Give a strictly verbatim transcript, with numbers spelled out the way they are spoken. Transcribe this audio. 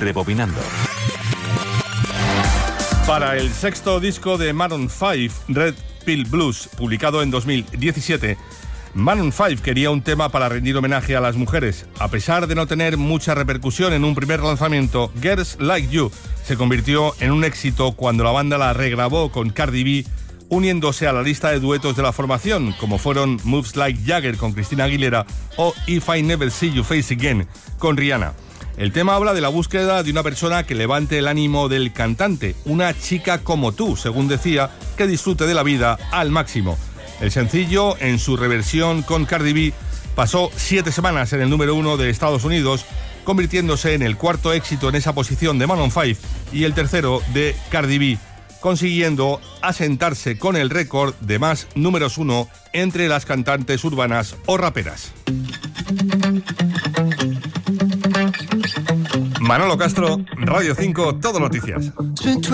Rebobinando. Para el sexto disco de Maroon cinco, Red Pill Blues, publicado en dos mil diecisiete, Maroon cinco quería un tema para rendir homenaje a las mujeres. A pesar de no tener mucha repercusión en un primer lanzamiento, Girls Like You se convirtió en un éxito cuando la banda la regrabó con Cardi B, uniéndose a la lista de duetos de la formación, como fueron Moves Like Jagger con Christina Aguilera o If I Never See You Face Again con Rihanna. El tema habla de la búsqueda de una persona que levante el ánimo del cantante, una chica como tú, según decía, que disfrute de la vida al máximo. El sencillo, en su reversión con Cardi B, pasó siete semanas en el número uno de Estados Unidos, convirtiéndose en el cuarto éxito en esa posición de Maroon cinco y el tercero de Cardi B, consiguiendo asentarse con el récord de más números uno entre las cantantes urbanas o raperas. Manolo Castro, Radio cinco, Todo Noticias.